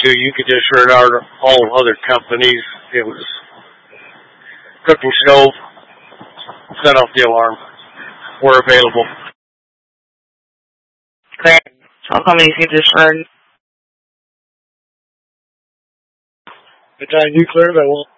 to, you could just run out all other companies. It was cooking stove, set off the alarm. We're available. Great. How come you can just run? The time you cleared, I won't.